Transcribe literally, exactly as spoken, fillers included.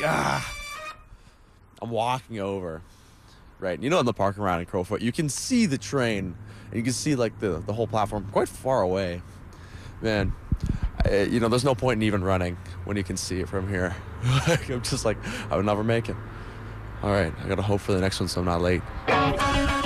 ah. I'm walking over, right? You know, in the parking lot in Crowfoot, you can see the train, and you can see like the the whole platform quite far away. Man, I, you know, there's no point in even running when you can see it from here. I'm just like, I would never make it. All right, I gotta hope for the next one so I'm not late.